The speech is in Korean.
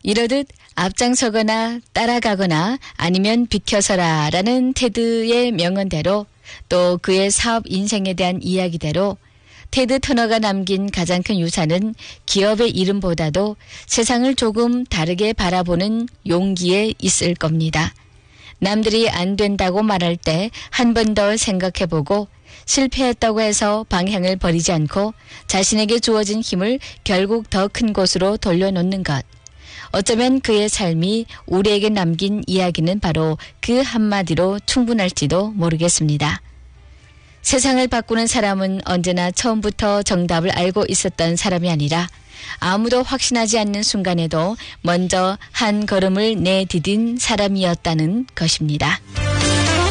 이러듯 앞장서거나 따라가거나 아니면 비켜서라 라는 테드의 명언대로 또 그의 사업 인생에 대한 이야기대로 테드 터너가 남긴 가장 큰 유산은 기업의 이름보다도 세상을 조금 다르게 바라보는 용기에 있을 겁니다. 남들이 안 된다고 말할 때 한 번 더 생각해보고 실패했다고 해서 방향을 버리지 않고 자신에게 주어진 힘을 결국 더 큰 곳으로 돌려놓는 것. 어쩌면 그의 삶이 우리에게 남긴 이야기는 바로 그 한마디로 충분할지도 모르겠습니다. 세상을 바꾸는 사람은 언제나 처음부터 정답을 알고 있었던 사람이 아니라 아무도 확신하지 않는 순간에도 먼저 한 걸음을 내디딘 사람이었다는 것입니다.